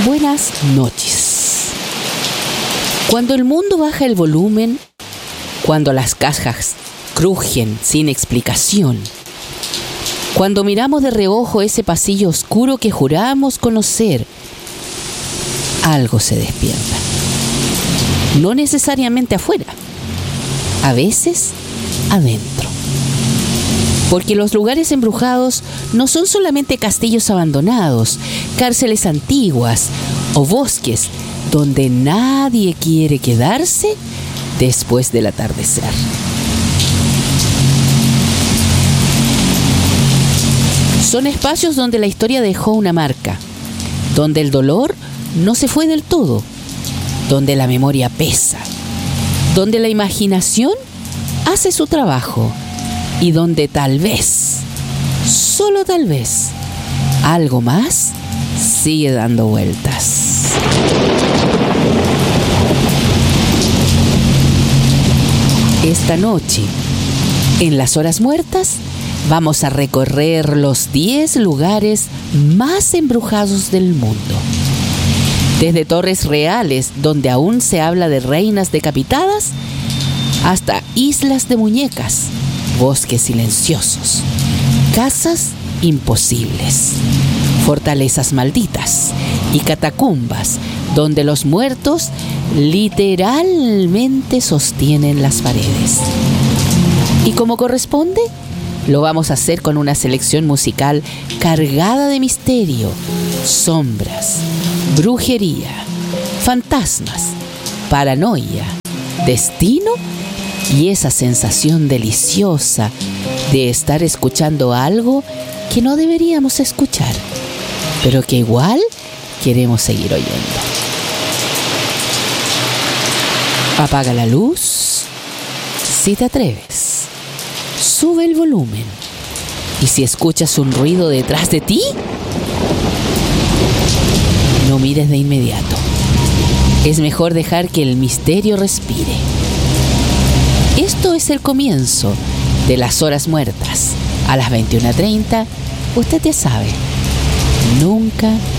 Buenas noches. Cuando el mundo baja el volumen, cuando las cajas crujen sin explicación, cuando miramos de reojo ese pasillo oscuro que juramos conocer, algo se despierta. No necesariamente afuera, a veces adentro. Porque los lugares embrujados no son solamente castillos abandonados, cárceles antiguas o bosques donde nadie quiere quedarse después del atardecer. Son espacios donde la historia dejó una marca, donde el dolor no se fue del todo, donde la memoria pesa, donde la imaginación hace su trabajo y donde tal vez, solo tal vez, algo más sigue dando vueltas. Esta noche, en las horas muertas, vamos a recorrer los 10 lugares más embrujados del mundo. Desde torres reales, donde aún se habla de reinas decapitadas, hasta islas de muñecas, bosques silenciosos, casas imposibles, fortalezas malditas y catacumbas donde los muertos literalmente sostienen las paredes. Y como corresponde, lo vamos a hacer con una selección musical cargada de misterio, sombras, brujería, fantasmas, paranoia, destino y esa sensación deliciosa de estar escuchando algo que no deberíamos escuchar, pero que igual queremos seguir oyendo. Apaga la luz si te atreves. Sube el volumen. Y si escuchas un ruido detrás de ti, no mires de inmediato. Es mejor dejar que el misterio respire. Esto es el comienzo de las horas muertas. A las 21:30, usted ya sabe, nunca